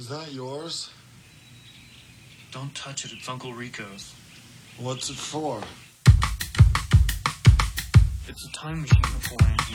Is that yours? Don't touch it. It's Uncle Rico's. What's it for? It's a time machine for Angie.